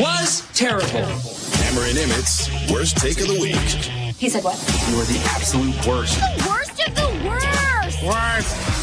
was terrible. Hammer and Emmett's worst take of the week. He said what? You are the absolute worst. The worst of the worst! Worst.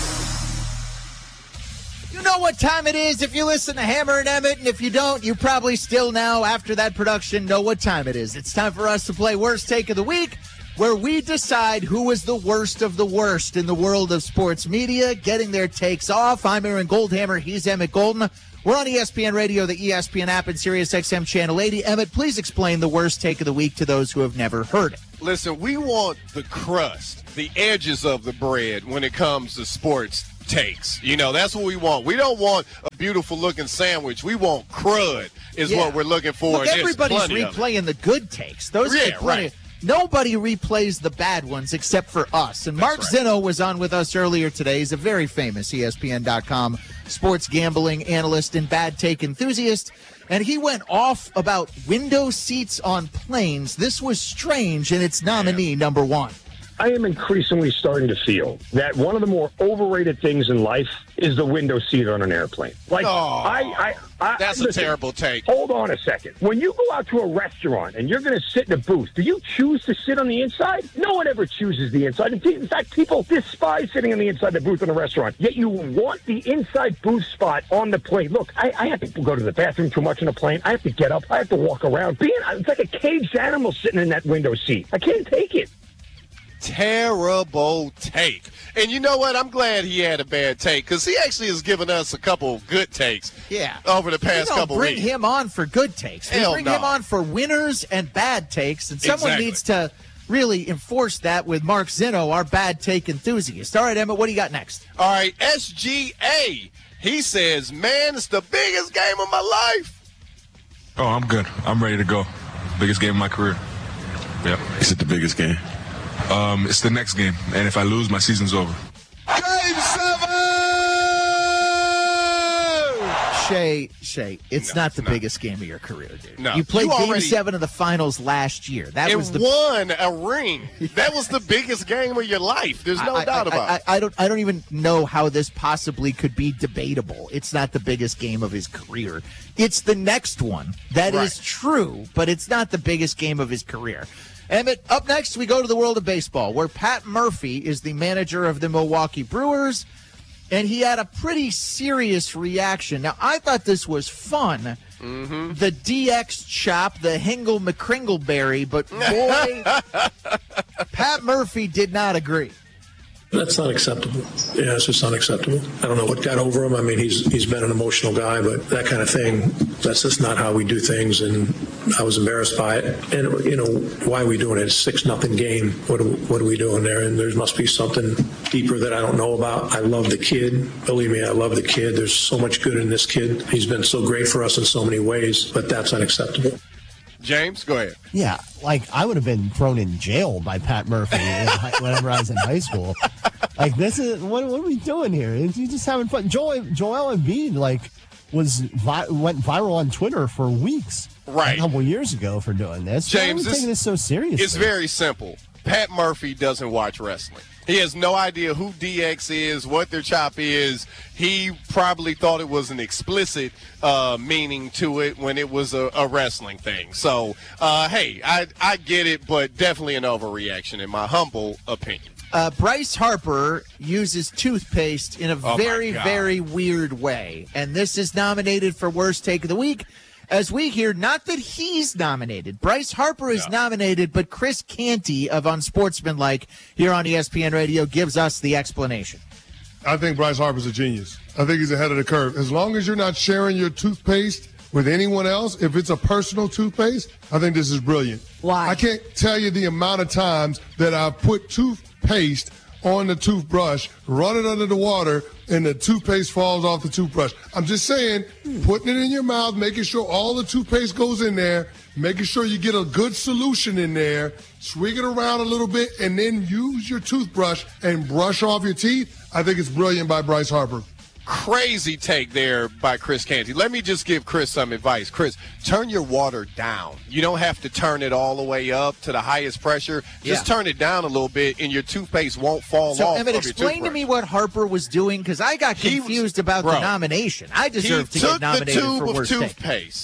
You know what time it is if you listen to Hammer and Emmett, and if you don't, you probably still now, after that production, know what time it is. It's time for us to play Worst Take of the Week, where we decide who is the worst of the worst in the world of sports media, getting their takes off. I'm Aaron Goldhammer. He's Emmett Golden. We're on ESPN Radio, the ESPN app, and SiriusXM Channel 80. Emmett, please explain the worst take of the week to those who have never heard it. Listen, we want the crust, the edges of the bread when it comes to sports takes. You know, that's what we want. We don't want a beautiful-looking sandwich. We want crud is what we're looking for. Look, everybody's replaying the good takes. Those are plenty. Right. Nobody replays the bad ones except for us. And Mark Zinno was on with us earlier today. He's a very famous ESPN.com sports gambling analyst and bad take enthusiast. And he went off about window seats on planes. This was strange, and it's nominee number one. I am increasingly starting to feel that one of the more overrated things in life is the window seat on an airplane. Like, that's a terrible take. Hold on a second. When you go out to a restaurant and you're going to sit in a booth, do you choose to sit on the inside? No one ever chooses the inside. In fact, people despise sitting on the inside of the booth in a restaurant. Yet you want the inside booth spot on the plane. Look, I have to go to the bathroom too much on a plane. I have to get up. I have to walk around. It's like a caged animal sitting in that window seat. I can't take it. Terrible take. And you know what? I'm glad he had a bad take because he actually has given us a couple good takes over the past couple weeks. Bring him on for good takes. We bring him on for winners and bad takes, and someone needs to really enforce that with Mark Zinno, our bad take enthusiast. All right, Emma, what do you got next? All right, SGA. He says, man, it's the biggest game of my life. Oh, I'm good. I'm ready to go. Biggest game of my career. Yep. Is it the biggest game? It's the next game, and if I lose, my season's over. Game 7! Shay, it's not the biggest game of your career, dude. No. You played Game 7 of the finals last year. That was won a ring. That was the biggest game of your life. There's no doubt about it. I don't even know how this possibly could be debatable. It's not the biggest game of his career. It's the next one. That is true, but it's not the biggest game of his career. Emmett, up next, we go to the world of baseball, where Pat Murphy is the manager of the Milwaukee Brewers, and he had a pretty serious reaction. Now, I thought this was fun, the DX chop, the Hingle McCringleberry, but boy, Pat Murphy did not agree. That's not acceptable. Yeah, it's just unacceptable. I don't know what got over him. I mean, he's been an emotional guy, but that kind of thing, that's just not how we do things, and I was embarrassed by it. And, you know, why are we doing it? It's 6-0 game. What are we doing there? And there must be something deeper that I don't know about. I love the kid. Believe me, I love the kid. There's so much good in this kid. He's been so great for us in so many ways, but that's unacceptable. James, go ahead. Yeah, like I would have been thrown in jail by Pat Murphy whenever I was in high school. Like, this is what are we doing here? You just having fun. Joel Embiid went viral on Twitter for weeks, a couple years ago for doing this. James, why are we taking this so seriously? It's very simple. Pat Murphy doesn't watch wrestling. He has no idea who DX is, what their chop is. He probably thought it was an explicit meaning to it when it was a wrestling thing. So, hey, I get it, but definitely an overreaction in my humble opinion. Bryce Harper uses toothpaste in a very weird way. And this is nominated for Worst Take of the Week. As we hear, not that he's nominated. Bryce Harper is nominated, but Chris Canty of Unsportsmanlike here on ESPN Radio gives us the explanation. I think Bryce Harper's a genius. I think he's ahead of the curve. As long as you're not sharing your toothpaste with anyone else, if it's a personal toothpaste, I think this is brilliant. Why? I can't tell you the amount of times that I've put toothpaste on the toothbrush, run it under the water, and the toothpaste falls off the toothbrush. I'm just saying, putting it in your mouth, making sure all the toothpaste goes in there, making sure you get a good solution in there, swing it around a little bit, and then use your toothbrush and brush off your teeth. I think it's brilliant by Bryce Harper. Crazy take there by Chris Canty. Let me just give Chris some advice. Chris, turn your water down. You don't have to turn it all the way up to the highest pressure. Just turn it down a little bit, and your toothpaste won't fall off of your toothbrush. Explain to me what Harper was doing, because I got confused about the nomination. I deserve to get nominated for worst take. He took the tube of toothpaste,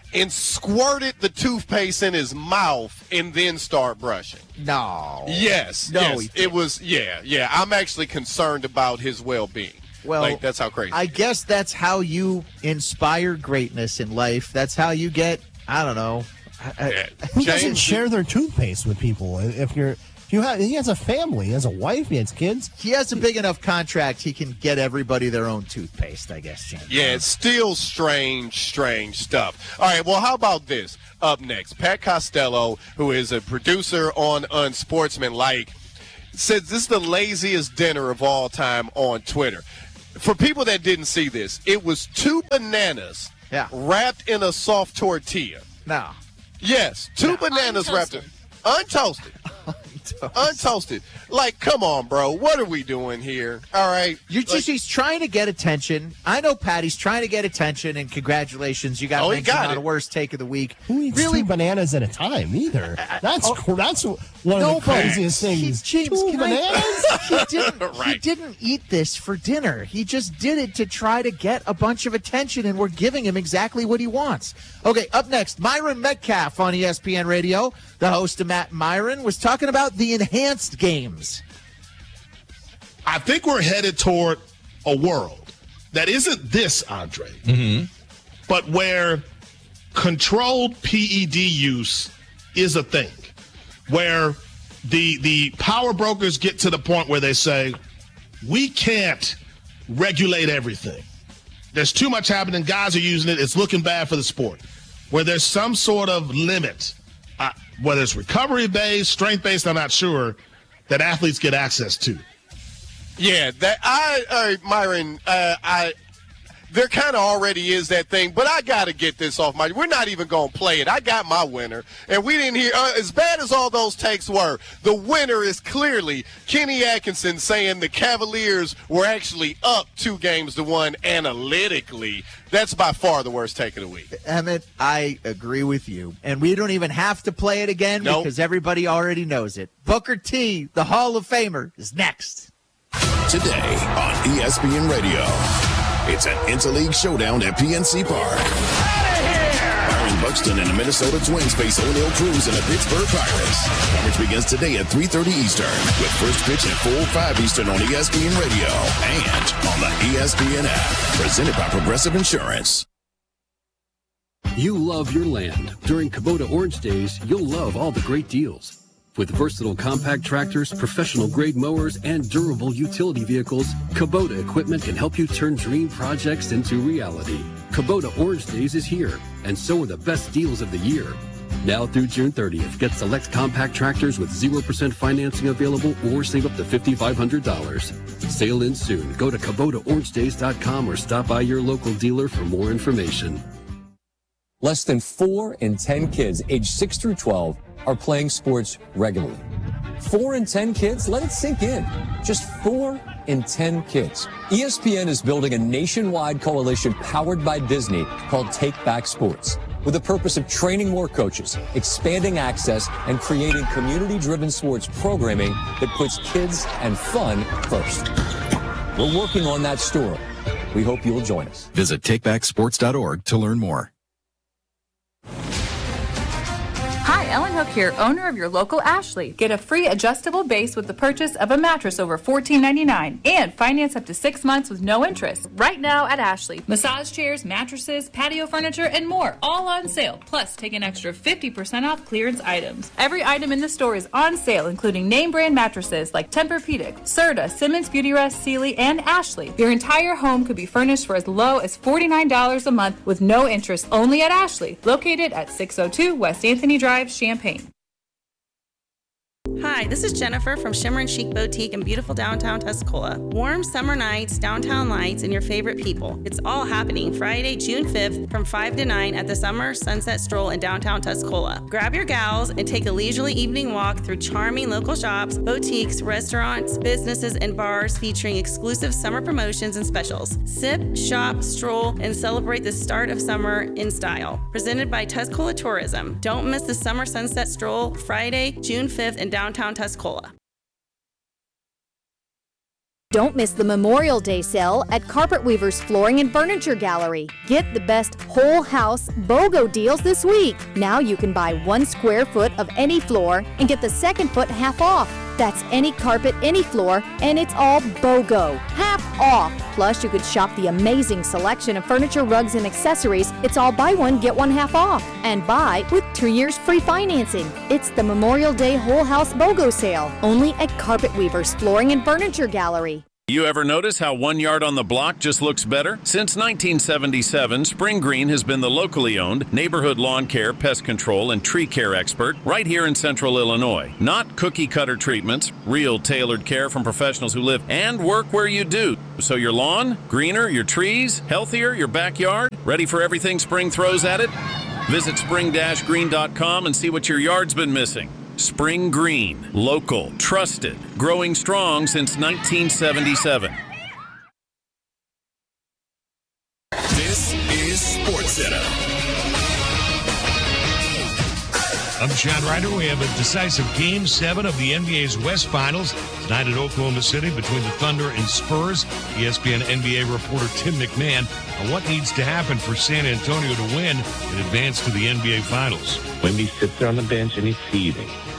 and squirted the toothpaste in his mouth and then start brushing. No. Yes. No, yes. he didn't. It was, yeah. I'm actually concerned about his well-being. Well, like, that's how crazy. I guess that's how you inspire greatness in life. That's how you get, I don't know. Who doesn't share their toothpaste with people? He has a family, he has a wife, he has kids. He has a big enough contract, he can get everybody their own toothpaste, I guess, James. Yeah, it's still strange stuff. All right, well, how about this? Up next, Pat Costello, who is a producer on Unsportsmanlike, says this is the laziest dinner of all time on Twitter. For people that didn't see this, it was 2 bananas wrapped in a soft tortilla. No. Yes, 2 bananas wrapped in untoasted. Untoasted. Like, come on, bro. What are we doing here? All right. He's trying to get attention. I know Patty's trying to get attention, and congratulations. You got mentioned on the worst take of the week. Who eats 2 bananas at a time either? That's one of the craziest things. James, 2 bananas? He didn't eat this for dinner. He just did it to try to get a bunch of attention, and we're giving him exactly what he wants. Okay, up next, Myron Metcalf on ESPN Radio. The host of Matt and Myron was talking about the enhanced games. I think we're headed toward a world that isn't this, Andre, but where controlled PED use is a thing, where the power brokers get to the point where they say, we can't regulate everything. There's too much happening. Guys are using it. It's looking bad for the sport. Where there's some sort of limit, whether it's recovery-based, strength-based, I'm not sure, that athletes get access to. Yeah, Myron, there kind of already is that thing, but I got to get this off we're not even going to play it. I got my winner, and we didn't hear, as bad as all those takes were, the winner is clearly Kenny Atkinson saying the Cavaliers were actually up 2-1 analytically. That's by far the worst take of the week. Emmett, I agree with you. And we don't even have to play it again because everybody already knows it. Booker T, the Hall of Famer, is next. Today on ESPN Radio, it's an Interleague showdown at PNC Park. Byron Buxton and the Minnesota Twins face O'Neal Cruz and the Pittsburgh Pirates. Coverage begins today at 3:30 Eastern with first pitch at 4:05 Eastern on ESPN Radio and on the ESPN app. Presented by Progressive Insurance. You love your land. During Kubota Orange Days, you'll love all the great deals. With versatile compact tractors, professional-grade mowers, and durable utility vehicles, Kubota equipment can help you turn dream projects into reality. Kubota Orange Days is here, and so are the best deals of the year. Now through June 30th, get select compact tractors with 0% financing available or save up to $5,500. Sale ends soon. Go to KubotaOrangeDays.com or stop by your local dealer for more information. Less than 4 in 10 kids aged 6 through 12 are playing sports regularly. 4 in 10 kids? Let it sink in. Just 4 in 10 kids. ESPN is building a nationwide coalition powered by Disney called Take Back Sports, with the purpose of training more coaches, expanding access, and creating community-driven sports programming that puts kids and fun first. We're working on that story. We hope you'll join us. Visit takebacksports.org to learn more. Hi, Ellen Hook here, owner of your local Ashley. Get a free adjustable base with the purchase of a mattress over $14.99 and finance up to 6 months with no interest. Right now at Ashley. Massage chairs, mattresses, patio furniture, and more, all on sale. Plus, take an extra 50% off clearance items. Every item in the store is on sale, including name brand mattresses like Tempur-Pedic, Serta, Simmons Beautyrest, Sealy, and Ashley. Your entire home could be furnished for as low as $49 a month with no interest, only at Ashley, located at 602 West Anthony Drive, Champaign. Hi, this is Jennifer from Shimmer and Chic Boutique in beautiful downtown Tuscola. Warm summer nights, downtown lights, and your favorite people. It's all happening Friday, June 5th from 5 to 9 at the Summer Sunset Stroll in downtown Tuscola. Grab your gals and take a leisurely evening walk through charming local shops, boutiques, restaurants, businesses, and bars featuring exclusive summer promotions and specials. Sip, shop, stroll, and celebrate the start of summer in style. Presented by Tuscola Tourism. Don't miss the Summer Sunset Stroll Friday, June 5th in downtown Tuscola. Don't miss the Memorial Day sale at Carpet Weaver's Flooring and Furniture Gallery. Get the best whole house BOGO deals this week. Now you can buy 1 square foot of any floor and get the second foot half off. That's any carpet, any floor, and it's all BOGO. Half off. Plus, you could shop the amazing selection of furniture, rugs, and accessories. It's all buy one, get one half off. And buy with 2 years free financing. It's the Memorial Day Whole House BOGO sale. Only at Carpet Weaver's Flooring and Furniture Gallery. You ever notice how 1 yard on the block just looks better? Since 1977, Spring Green has been the locally owned neighborhood lawn care, pest control, and tree care expert right here in Central Illinois. Not cookie-cutter treatments, real tailored care from professionals who live and work where you do. So your lawn, greener, your trees, healthier, your backyard, ready for everything spring throws at it? Visit spring-green.com and see what your yard's been missing. Spring Green, local, trusted, growing strong since 1977. This is SportsCenter. I'm John Ryder. We have a decisive Game 7 of the NBA's West Finals tonight at Oklahoma City between the Thunder and Spurs. ESPN NBA reporter Tim McMahon on what needs to happen for San Antonio to win and advance to the NBA Finals. Wemby sits there on the bench and he's seething.